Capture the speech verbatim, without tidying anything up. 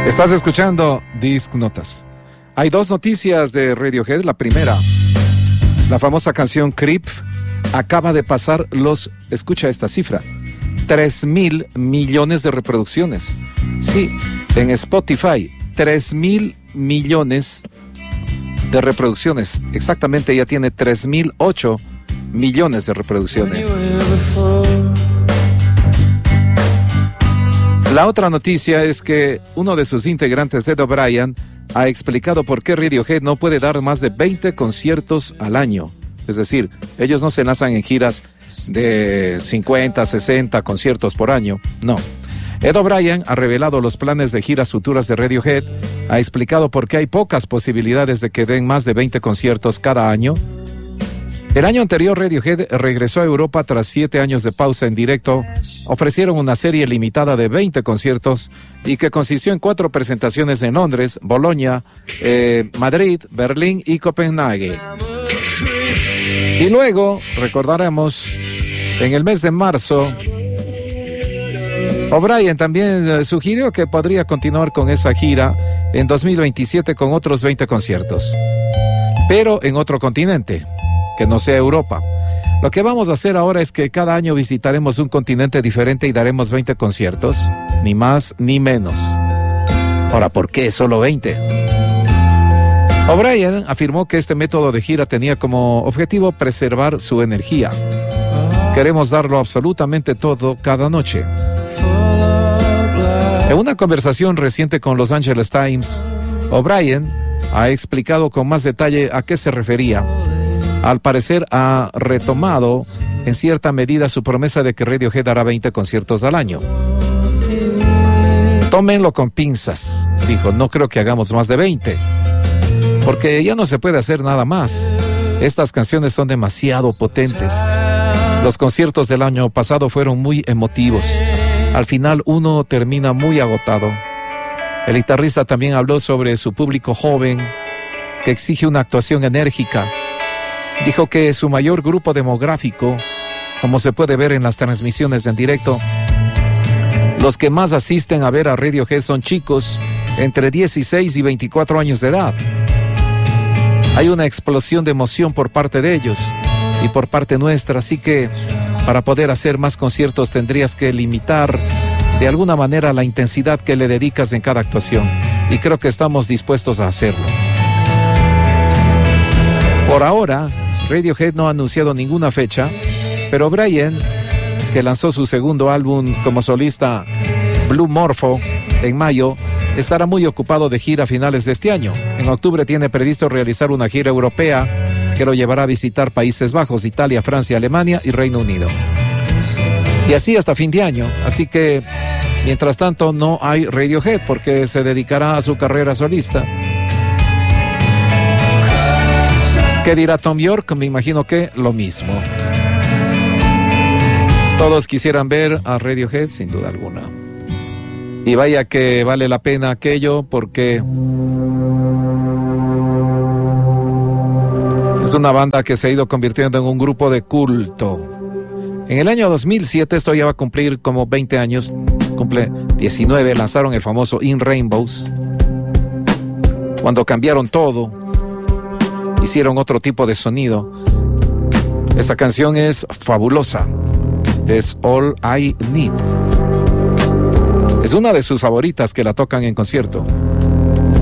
Estás escuchando Disc Notas. Hay dos noticias de Radiohead. La primera, la famosa canción Creep acaba de pasar los, escucha esta cifra, tres mil millones de reproducciones. Sí, en Spotify, tres mil millones de reproducciones. Exactamente, ya tiene tres mil ocho millones de reproducciones. La otra noticia es que uno de sus integrantes, Ed O'Brien, ha explicado por qué Radiohead no puede dar más de veinte conciertos al año. Es decir, ellos no se lanzan en giras de cincuenta, sesenta conciertos por año. No. Ed O'Brien ha revelado los planes de giras futuras de Radiohead, ha explicado por qué hay pocas posibilidades de que den más de veinte conciertos cada año. El año anterior, Radiohead regresó a Europa tras siete años de pausa en directo. Ofrecieron una serie limitada de veinte conciertos y que consistió en cuatro presentaciones en Londres, Bolonia, eh, Madrid, Berlín y Copenhague. Y luego, recordaremos, en el mes de marzo, O'Brien también sugirió que podría continuar con esa gira en dos mil veintisiete con otros veinte conciertos, pero en otro continente, que no sea Europa. Lo que vamos a hacer ahora es que cada año visitaremos un continente diferente y daremos veinte conciertos, ni más ni menos. Ahora, ¿por qué solo veinte? O'Brien afirmó que este método de gira tenía como objetivo preservar su energía. Queremos darlo absolutamente todo cada noche. En una conversación reciente con Los Angeles Times, O'Brien ha explicado con más detalle a qué se refería. Al parecer ha retomado en cierta medida su promesa de que Radiohead hará veinte conciertos al año. Tómenlo con pinzas, dijo, no creo que hagamos más de veinte, porque ya no se puede hacer nada más. Estas canciones son demasiado potentes. Los conciertos del año pasado fueron muy emotivos. Al final uno termina muy agotado. El guitarrista también habló sobre su público joven, que exige una actuación enérgica. Dijo que su mayor grupo demográfico, como se puede ver en las transmisiones en directo, los que más asisten a ver a Radiohead son chicos entre dieciséis y veinticuatro años de edad. Hay una explosión de emoción por parte de ellos y por parte nuestra, así que para poder hacer más conciertos tendrías que limitar de alguna manera la intensidad que le dedicas en cada actuación, y creo que estamos dispuestos a hacerlo. Por ahora, Radiohead no ha anunciado ninguna fecha, pero O'Brien, que lanzó su segundo álbum como solista, Blue Morpho, en mayo, estará muy ocupado de gira a finales de este año. En octubre tiene previsto realizar una gira europea que lo llevará a visitar Países Bajos, Italia, Francia, Alemania y Reino Unido. Y así hasta fin de año. Así que, mientras tanto, no hay Radiohead porque se dedicará a su carrera solista. ¿Qué dirá Thom Yorke? Me imagino que lo mismo. Todos quisieran ver a Radiohead, sin duda alguna. Y vaya que vale la pena aquello, porque es una banda que se ha ido convirtiendo en un grupo de culto. En el año dos mil siete, esto ya va a cumplir como veinte años, cumple diecinueve, lanzaron el famoso In Rainbows, cuando cambiaron todo, hicieron otro tipo de sonido. Esta canción es fabulosa, es All I Need. Es una de sus favoritas que la tocan en concierto.